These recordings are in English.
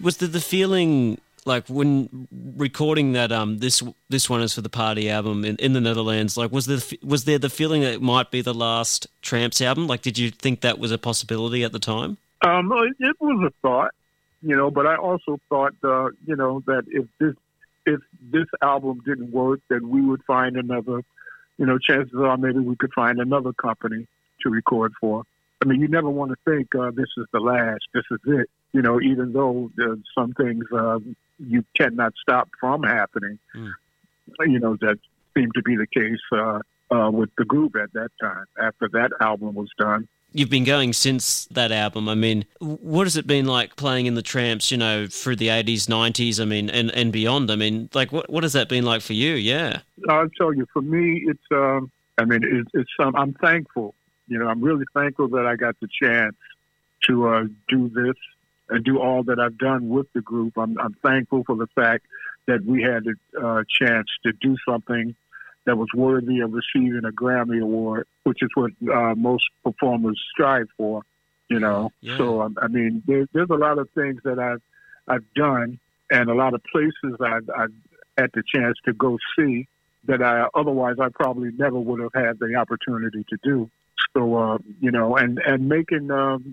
Was there the feeling, like when recording that this one is for the Party album in the Netherlands, like was there the feeling that it might be the last Tramps album? Like, did you think that was a possibility at the time? It was a thought, but I also thought, that if this album didn't work, then we would find another, chances are maybe we could find another company to record for. I mean, you never want to think this is the last, this is it, even though some things you cannot stop from happening, that seemed to be the case with the group at that time, after that album was done. You've been going since that album. I mean, what has it been like playing in the Tramps, through the 80s, 90s, I mean, and beyond? I mean, like, what has that been like for you? Yeah. I'll tell you, for me, it's I'm thankful. I'm really thankful that I got the chance to do this and do all that I've done with the group. I'm thankful for the fact that we had a chance to do something that was worthy of receiving a Grammy Award, which is what most performers strive for, Yeah. So, I mean, there's a lot of things that I've done and a lot of places I've had the chance to go see that otherwise I probably never would have had the opportunity to do. So, and making,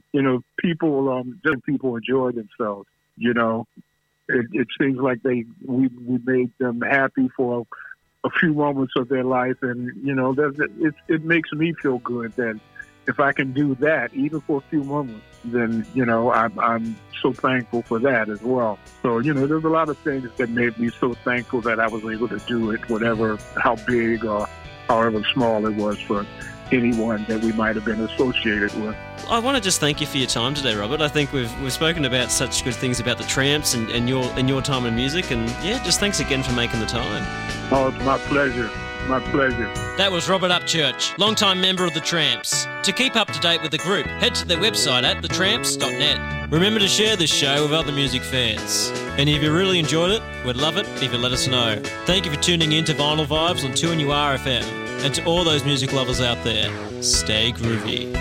people enjoy themselves, It seems like we made them happy for a few moments of their life, and it makes me feel good that if I can do that even for a few moments, then I'm so thankful for that as well. So there's a lot of things that made me so thankful that I was able to do it, how big or however small it was for anyone that we might have been associated with. I want to just thank you for your time today, Robert. I think we've spoken about such good things about the Tramps and your time in music, and just thanks again for making the time. Oh, it's my pleasure. My pleasure. That was Robert Upchurch, longtime member of the Tramps. To keep up to date with the group, head to their website at thetramps.net. Remember to share this show with other music fans. And if you really enjoyed it, we'd love it if you let us know. Thank you for tuning in to Vinyl Vibes on 2NURFM. And to all those music lovers out there, stay groovy.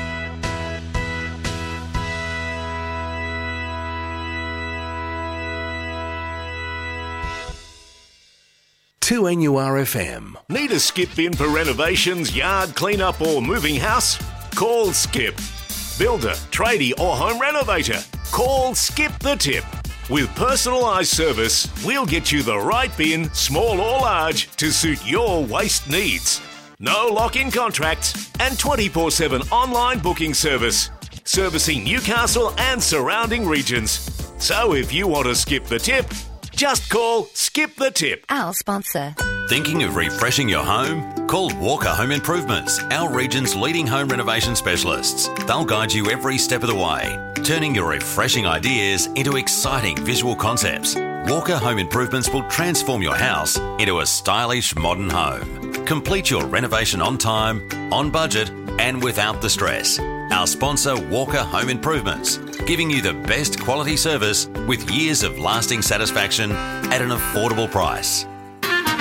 To NURFM. Need a skip in for renovations, yard clean-up or moving house? Call Skip. Builder, tradie or home renovator. Call Skip the Tip. With personalised service, we'll get you the right bin, small or large, to suit your waste needs. No lock-in contracts and 24/7 online booking service. Servicing Newcastle and surrounding regions. So if you want to skip the tip, just call Skip the Tip. Our sponsor. Thinking of refreshing your home? Call Walker Home Improvements, our region's leading home renovation specialists. They'll guide you every step of the way, turning your refreshing ideas into exciting visual concepts. Walker Home Improvements will transform your house into a stylish modern home. Complete your renovation on time, on budget, and without the stress. Our sponsor, Walker Home Improvements, giving you the best quality service with years of lasting satisfaction at an affordable price.